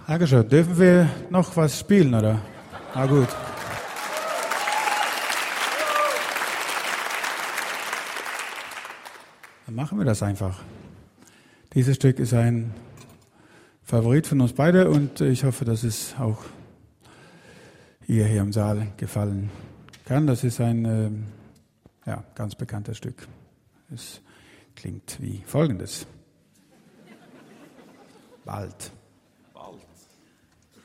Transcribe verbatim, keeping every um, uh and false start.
Dankeschön. Dürfen wir noch was spielen, oder? Na gut. Dann machen wir das einfach. Dieses Stück ist ein Favorit von uns beide und ich hoffe, dass es auch ihr hier im Saal gefallen kann. Das ist ein äh, ja, ganz bekanntes Stück. Es klingt wie Folgendes. Bald.